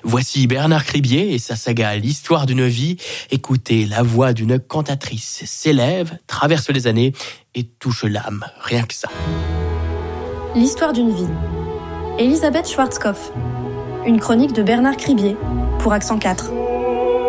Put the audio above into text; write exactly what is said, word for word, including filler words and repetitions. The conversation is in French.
Voici Bernard Cribier et sa saga L'histoire d'une vie. Écoutez, la voix d'une cantatrice s'élève, traverse les années et touche l'âme, rien que ça. L'histoire d'une vie. Elisabeth Schwarzkopf. Une chronique de Bernard Cribier pour Accent quatre.